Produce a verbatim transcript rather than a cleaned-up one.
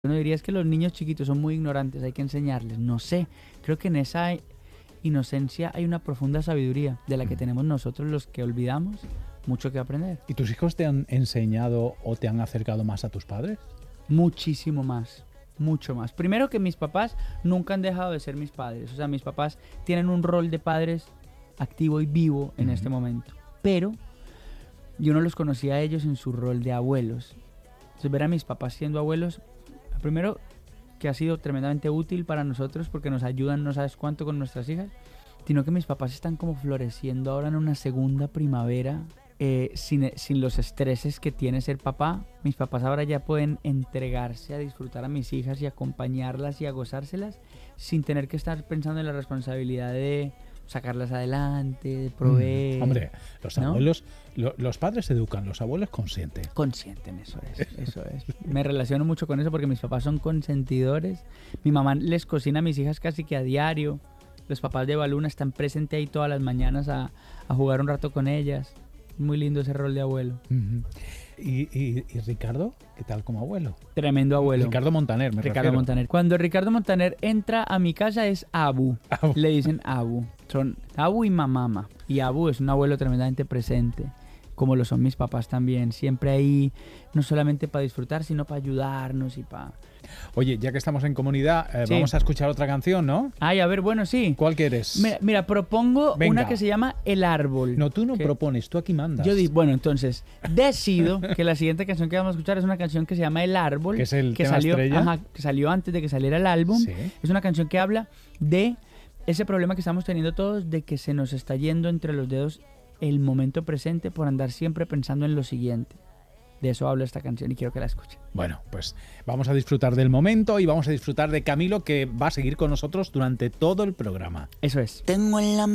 Uno diría es que los niños chiquitos son muy ignorantes, hay que enseñarles. No sé, creo que en esa inocencia hay una profunda sabiduría de la que tenemos nosotros los que olvidamos mucho que aprender. ¿Y tus hijos te han enseñado o te han acercado más a tus padres? Muchísimo más, mucho más. Primero que mis papás nunca han dejado de ser mis padres. O sea, mis papás tienen un rol de padres activo y vivo en uh-huh. este momento. Pero yo no los conocía a ellos en su rol de abuelos. Entonces ver a mis papás siendo abuelos, primero que ha sido tremendamente útil para nosotros porque nos ayudan no sabes cuánto con nuestras hijas, sino que mis papás están como floreciendo ahora en una segunda primavera. Eh, sin, sin los estreses que tiene ser papá, mis papás ahora ya pueden entregarse a disfrutar a mis hijas y acompañarlas y a gozárselas sin tener que estar pensando en la responsabilidad de sacarlas adelante, de proveer. Mm, hombre, los ¿no? abuelos, lo, los padres educan, los abuelos consienten. Consienten, eso es, eso es. Me relaciono mucho con eso porque mis papás son consentidores. Mi mamá les cocina a mis hijas casi que a diario. Los papás de Baluna están presentes ahí todas las mañanas a, a jugar un rato con ellas. Muy lindo ese rol de abuelo. Uh-huh. ¿Y, y, ¿Y Ricardo? ¿Qué tal como abuelo? Tremendo abuelo. Ricardo Montaner, me Ricardo refiero. Montaner. Cuando Ricardo Montaner entra a mi casa es Abu. Abu. Le dicen Abu. Son Abu y Mamama. Y Abu es un abuelo tremendamente presente, como lo son mis papás también. Siempre ahí, no solamente para disfrutar, sino para ayudarnos y para... Oye, ya que estamos en comunidad, eh, sí. vamos a escuchar otra canción, ¿no? Ay, a ver, bueno, sí. ¿Cuál quieres? Mira, mira propongo Venga. una que se llama El Árbol. No, tú no que... propones, tú aquí mandas. Yo digo, bueno, entonces, decido que la siguiente canción que vamos a escuchar es una canción que se llama El Árbol. Que es el que tema salió, estrella. Ajá, que salió antes de que saliera el álbum. Sí. Es una canción que habla de ese problema que estamos teniendo todos, de que se nos está yendo entre los dedos el momento presente por andar siempre pensando en lo siguiente. De eso habla esta canción y quiero que la escuchen. Bueno, pues vamos a disfrutar del momento y vamos a disfrutar de Camilo, que va a seguir con nosotros durante todo el programa. Eso es. Tengo en la